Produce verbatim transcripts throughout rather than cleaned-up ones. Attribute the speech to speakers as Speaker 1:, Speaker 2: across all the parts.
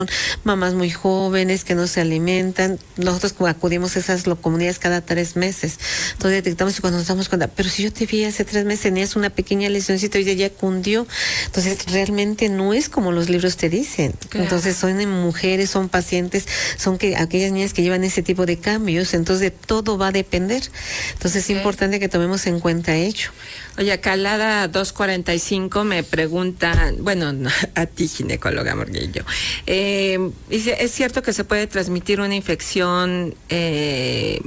Speaker 1: mamás muy jóvenes que no se alimentan. Nosotros acudimos a esas comunidades cada tres meses. Entonces detectamos y cuando nos damos cuenta, pero si yo te vi hace tres meses, tenías una pequeña lesioncita y ya cundió. Entonces realmente no es como los libros te dicen. Claro. Entonces son mujeres, son pacientes, son que aquellas niñas que llevan ese tipo de cambios. Entonces todo va a depender. Entonces okay. Es importante que tomemos en cuenta ello.
Speaker 2: Oye, Calada dos cuarenta y cinco me pregunta, bueno, a ti ginecóloga Morguillo, eh, dice, ¿es cierto que se puede transmitir una infección eh,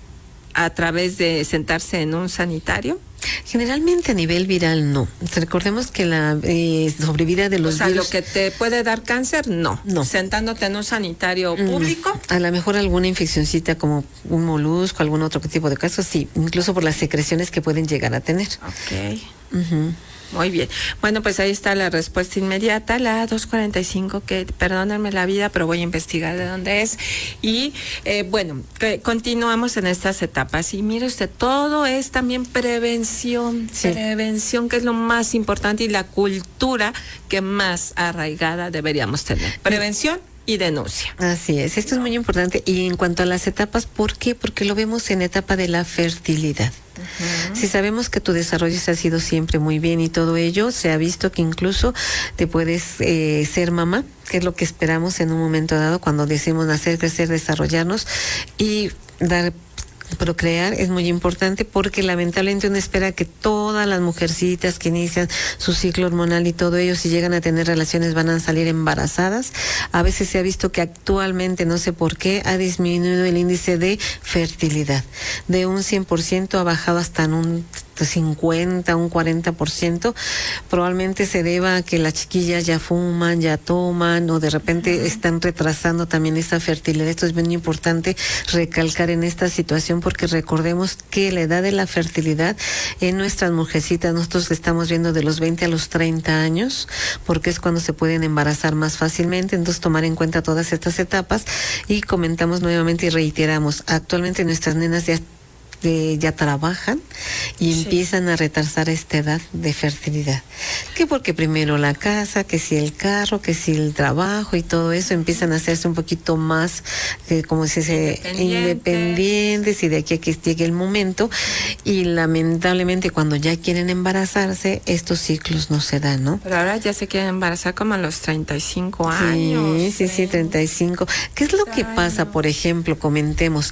Speaker 2: a través de sentarse en un sanitario?
Speaker 1: Generalmente a nivel viral no. Recordemos que la eh, sobrevida de los
Speaker 2: o sea,
Speaker 1: virus...
Speaker 2: lo que te puede dar cáncer, no. No. Sentándote en un sanitario público.
Speaker 1: No. A lo mejor alguna infeccioncita como un molusco, algún otro tipo de casos, sí. Incluso por las secreciones que pueden llegar a tener.
Speaker 2: Ok. Uh-huh. Muy bien. Bueno, pues ahí está la respuesta inmediata, la dos cuarenta y cinco, que perdónenme la vida, pero voy a investigar de dónde es. Y eh, bueno, que continuamos en estas etapas. Y mire usted, todo es también prevención, sí. Prevención, que es lo más importante y la cultura que más arraigada deberíamos tener. Prevención y denuncia.
Speaker 1: Así es, esto es muy importante. Y en cuanto a las etapas, ¿por qué? Porque lo vemos en etapa de la fertilidad. Uh-huh. Si sabemos que tu desarrollo se ha sido siempre muy bien y todo ello, se ha visto que incluso te puedes eh, ser mamá, que es lo que esperamos en un momento dado cuando decimos nacer, crecer, desarrollarnos y dar procrear. Es muy importante porque lamentablemente uno espera que todas las mujercitas que inician su ciclo hormonal y todo ello, si llegan a tener relaciones, van a salir embarazadas. A veces se ha visto que actualmente, no sé por qué, ha disminuido el índice de fertilidad. De un cien por ciento ha bajado hasta en un cincuenta, un cuarenta por ciento. Probablemente se deba a que las chiquillas ya fuman, ya toman, o de repente uh-huh. están retrasando también esa fertilidad. Esto es muy importante recalcar en esta situación, porque recordemos que la edad de la fertilidad en nuestras mujercitas, nosotros estamos viendo de los veinte a los treinta años, porque es cuando se pueden embarazar más fácilmente. Entonces tomar en cuenta todas estas etapas, y comentamos nuevamente y reiteramos, actualmente nuestras nenas ya De, ya trabajan y sí. empiezan a retrasar esta edad de fertilidad. Que porque primero la casa, que si el carro, que si el trabajo y todo eso, empiezan a hacerse un poquito más, eh, como se dice, independientes, y de aquí a que llegue el momento. Y lamentablemente cuando ya quieren embarazarse, estos ciclos no se dan, ¿no?
Speaker 2: Pero ahora ya se quieren embarazar como a los treinta y cinco años.
Speaker 1: Sí, sí, sí, treinta y cinco. ¿Qué es lo que pasa, por ejemplo? Comentemos.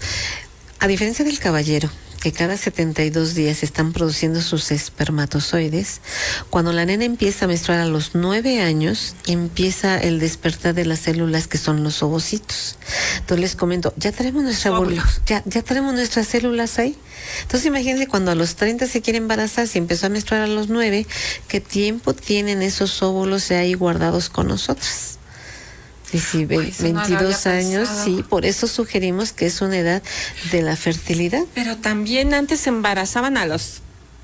Speaker 1: A diferencia del caballero, que cada setenta y dos días están produciendo sus espermatozoides, cuando la nena empieza a menstruar a los nueve años, empieza el despertar de las células que son los ovocitos. Entonces les comento, ya tenemos nuestra óvulos, ya, ya tenemos nuestras células ahí. Entonces imagínense, cuando a los treinta se quiere embarazar, si empezó a menstruar a los nueve, ¿qué tiempo tienen esos óvulos ahí guardados con nosotros? Sí, sí, veintidós años, sí, por eso sugerimos que es una edad de la fertilidad.
Speaker 2: Pero también antes se embarazaban a los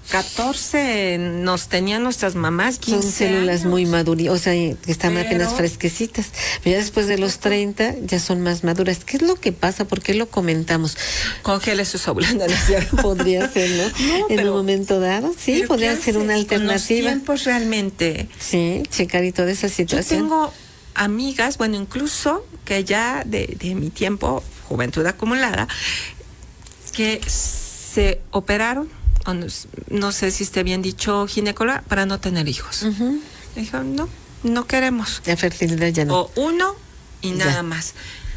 Speaker 2: catorce, nos tenían nuestras mamás, quince
Speaker 1: Son células
Speaker 2: años.
Speaker 1: muy maduras, o sea, que están
Speaker 2: Pero...
Speaker 1: apenas fresquecitas. Pero ya después de los treinta ya son más maduras. ¿Qué es lo que pasa? ¿Por qué lo comentamos?
Speaker 2: Congele sus óvulos.
Speaker 1: Podría ser, ¿no? no en pero, un momento dado, sí, podría ser una alternativa.
Speaker 2: Con los tiempos realmente.
Speaker 1: Sí, checar y toda esa situación.
Speaker 2: Yo tengo amigas, bueno, incluso que ya de, de mi tiempo, juventud acumulada, que se operaron, o no, no sé si esté bien dicho, ginecóloga, para no tener hijos. Uh-huh. Dijeron, no, no queremos.
Speaker 1: La fertilidad ya no.
Speaker 2: O uno y ya. Nada más.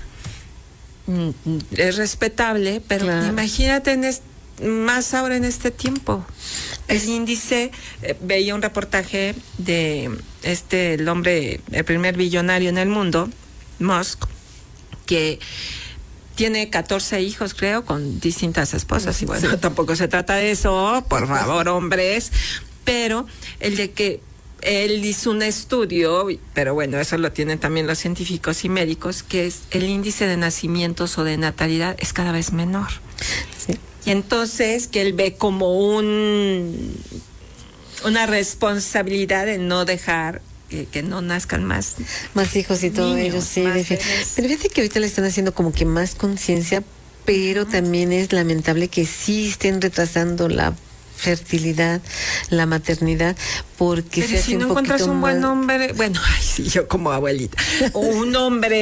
Speaker 2: Es respetable, pero claro. Imagínate en este, más ahora en este tiempo. El índice, eh, veía un reportaje de este, el hombre, el primer billonario en el mundo, Musk, que tiene catorce hijos, creo, con distintas esposas. Y bueno, sí. Tampoco se trata de eso, por favor, hombres. Pero el de que él hizo un estudio, pero bueno, eso lo tienen también los científicos y médicos, que es el índice de nacimientos o de natalidad es cada vez menor. Sí. Y entonces que él ve como un una responsabilidad de no dejar que, que no nazcan más
Speaker 1: más hijos y todo ello, sí. Pero fíjate que ahorita le están haciendo como que más conciencia, pero uh-huh. también es lamentable que sí estén retrasando la fertilidad, la maternidad, porque
Speaker 2: pero
Speaker 1: se hace
Speaker 2: si no
Speaker 1: un
Speaker 2: encuentras un
Speaker 1: más...
Speaker 2: buen hombre, bueno, ay, sí, yo como abuelita, un hombre